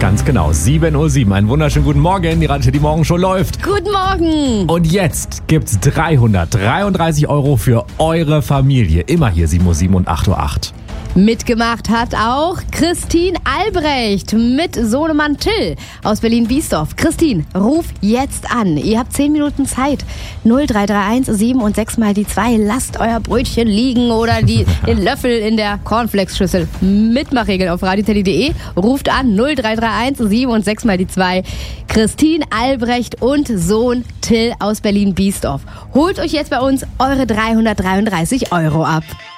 Ganz genau, 7:07 Uhr. Einen wunderschönen guten Morgen. Die Radio City Morgenshow läuft. Guten Morgen. Und jetzt gibt's 333 € für eure Familie. Immer hier 7:07 Uhr und 8:08 Uhr. Mitgemacht hat auch Christine Albrecht mit Sohnemann Till aus Berlin-Biesdorf. Christine, ruf jetzt an. Ihr habt 10 Minuten Zeit. 0331 7 und 6 mal die 2. Lasst euer Brötchen liegen oder den Löffel in der Cornflakes-Schüssel. Mitmachregeln auf radioteddy.de. Ruft an 0331 7 und 6 mal die 2. Christine Albrecht und Sohn Till aus Berlin-Biesdorf. Holt euch jetzt bei uns eure 333 € ab.